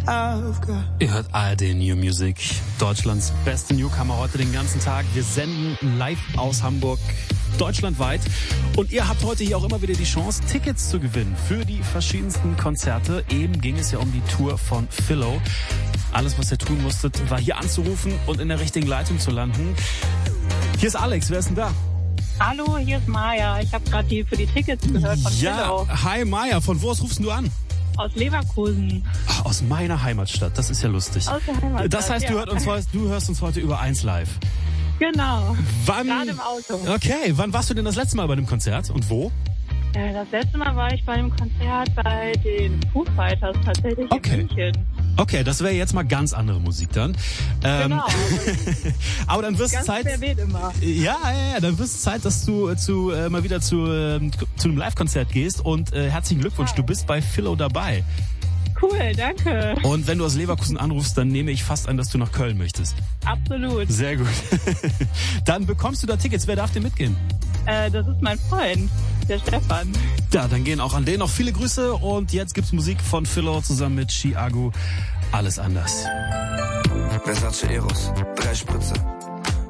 Ihr hört ARD New Music, Deutschlands beste Newcomer heute den ganzen Tag. Wir senden live aus Hamburg, deutschlandweit. Und ihr habt heute hier auch immer wieder die Chance, Tickets zu gewinnen für die verschiedensten Konzerte. Eben ging es ja um die Tour von Philo. Alles, was ihr tun musstet, war hier anzurufen und in der richtigen Leitung zu landen. Hier ist Alex, wer ist denn da? Hallo, hier ist Maja. Ich habe gerade für die Tickets gehört von Philo. Hi Maja, von wo aus rufst du an? Aus Leverkusen. Ach, aus meiner Heimatstadt, das ist ja lustig. Aus der Heimatstadt, das heißt, du hörst uns heute über 1 live. Genau, Wann? gerade im Auto. Okay, wann warst du denn das letzte Mal bei einem Konzert und wo? Das letzte Mal war ich bei einem Konzert bei den Foo Fighters tatsächlich in München. Okay, das wäre jetzt mal ganz andere Musik dann. Genau. Aber dann wird es Zeit. Immer. Ja, dann wird es Zeit, dass du mal wieder zu einem Live-Konzert gehst und herzlichen Glückwunsch, du bist bei Philo dabei. Cool, danke. Und wenn du aus Leverkusen anrufst, dann nehme ich fast an, dass du nach Köln möchtest. Absolut. Sehr gut. Dann bekommst du da Tickets. Wer darf dir mitgehen? Das ist mein Freund, der Stefan. Ja, dann gehen auch an den noch viele Grüße. Und jetzt gibt's Musik von Philo zusammen mit Chiago. Alles anders. Versace Eros, 3 Spritze.